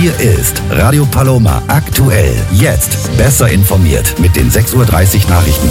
Hier ist Radio Paloma aktuell. Jetzt besser informiert mit den 6:30 Uhr Nachrichten.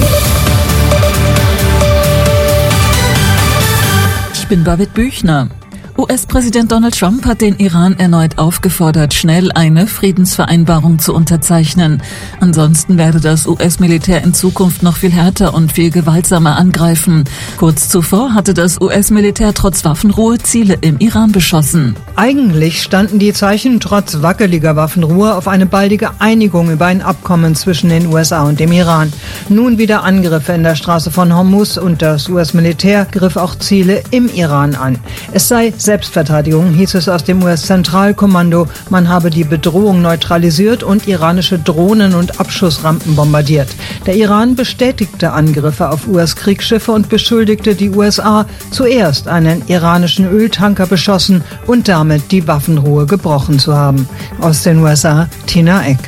Ich bin David Büchner. US-Präsident Donald Trump hat den Iran erneut aufgefordert, schnell eine Friedensvereinbarung zu unterzeichnen. Ansonsten werde das US-Militär in Zukunft noch viel härter und viel gewaltsamer angreifen. Kurz zuvor hatte das US-Militär trotz Waffenruhe Ziele im Iran beschossen. Eigentlich standen die Zeichen trotz wackeliger Waffenruhe auf eine baldige Einigung über ein Abkommen zwischen den USA und dem Iran. Nun wieder Angriffe in der Straße von Hormuz und das US-Militär griff auch Ziele im Iran an. Es sei Selbstverteidigung, hieß es aus dem US-Zentralkommando. Man habe die Bedrohung neutralisiert und iranische Drohnen und Abschussrampen bombardiert. Der Iran bestätigte Angriffe auf US-Kriegsschiffe und beschuldigte die USA, zuerst einen iranischen Öltanker beschossen und damit die Waffenruhe gebrochen zu haben. Aus den USA, Tina Eck.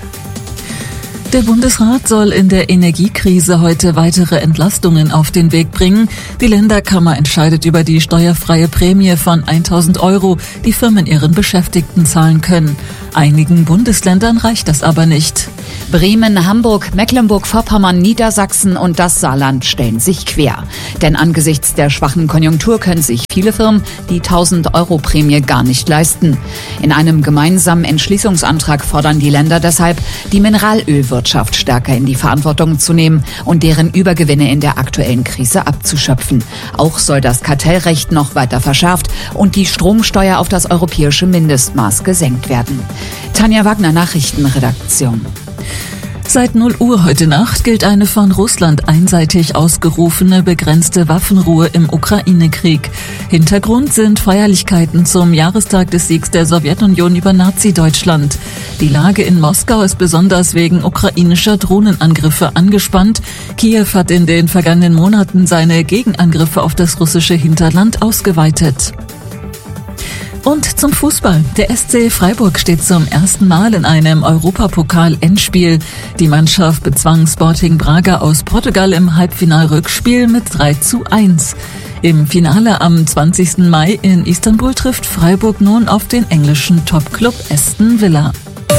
Der Bundesrat soll in der Energiekrise heute weitere Entlastungen auf den Weg bringen. Die Länderkammer entscheidet über die steuerfreie Prämie von 1.000 €, die Firmen ihren Beschäftigten zahlen können. Einigen Bundesländern reicht das aber nicht. Bremen, Hamburg, Mecklenburg-Vorpommern, Niedersachsen und das Saarland stellen sich quer. Denn angesichts der schwachen Konjunktur können sich viele Firmen die 1.000 € Prämie gar nicht leisten. In einem gemeinsamen Entschließungsantrag fordern die Länder deshalb, die Mineralölwirtschaft stärker in die Verantwortung zu nehmen und deren Übergewinne in der aktuellen Krise abzuschöpfen. Auch soll das Kartellrecht noch weiter verschärft und die Stromsteuer auf das europäische Mindestmaß gesenkt werden. Tanja Wagner, Nachrichtenredaktion. Seit 0 Uhr heute Nacht gilt eine von Russland einseitig ausgerufene begrenzte Waffenruhe im Ukraine-Krieg. Hintergrund sind Feierlichkeiten zum Jahrestag des Siegs der Sowjetunion über Nazi-Deutschland. Die Lage in Moskau ist besonders wegen ukrainischer Drohnenangriffe angespannt. Kiew hat in den vergangenen Monaten seine Gegenangriffe auf das russische Hinterland ausgeweitet. Und zum Fußball. Der SC Freiburg steht zum ersten Mal in einem Europapokal-Endspiel. Die Mannschaft bezwang Sporting Braga aus Portugal im Halbfinal-Rückspiel mit 3:1. Im Finale am 20. Mai in Istanbul trifft Freiburg nun auf den englischen Topclub Aston Villa.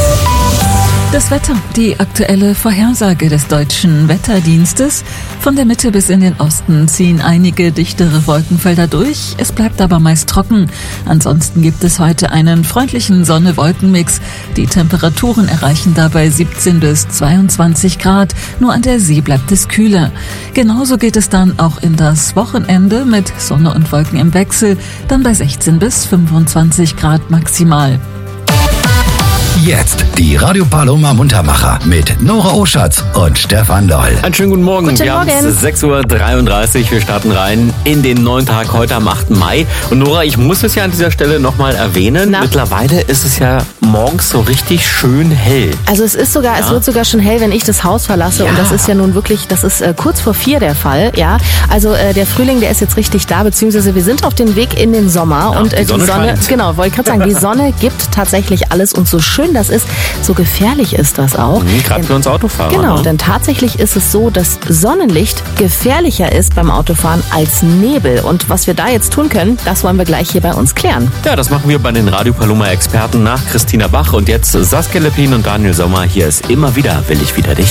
Das Wetter, die aktuelle Vorhersage des Deutschen Wetterdienstes. Von der Mitte bis in den Osten ziehen einige dichtere Wolkenfelder durch. Es bleibt aber meist trocken. Ansonsten gibt es heute einen freundlichen Sonne-Wolken-Mix. Die Temperaturen erreichen dabei 17 bis 22 Grad. Nur an der See bleibt es kühler. Genauso geht es dann auch in das Wochenende mit Sonne und Wolken im Wechsel. Dann bei 16 bis 25 Grad maximal. Jetzt die Radio Paloma Muntermacher mit Nora Oschatz und Stefan Doll. Einen schönen guten Morgen. Wir haben es 6:33 Uhr. Wir starten rein in den neuen Tag heute am 8. Mai. Und Nora, ich muss es ja an dieser Stelle nochmal erwähnen. Mittlerweile ist es ja morgens so richtig schön hell. Also es ist sogar, es wird sogar schon hell, wenn ich das Haus verlasse. Ja. Und das ist ja nun wirklich, das ist kurz vor 4 der Fall. Ja, also der Frühling, der ist jetzt richtig da, beziehungsweise wir sind auf dem Weg in den Sommer. Ja, und die Sonne scheint. Genau, wollte ich gerade sagen, die Sonne gibt tatsächlich alles und so schön das ist, so gefährlich ist das auch. Gerade für uns Autofahrer. Genau, denn tatsächlich ist es so, dass Sonnenlicht gefährlicher ist beim Autofahren als Nebel. Und was wir da jetzt tun können, das wollen wir gleich hier bei uns klären. Ja, das machen wir bei den Radio Paloma Experten nach Christina Bach und jetzt Saskia Lepin und Daniel Sommer. Hier ist immer wieder Will ich wieder dich.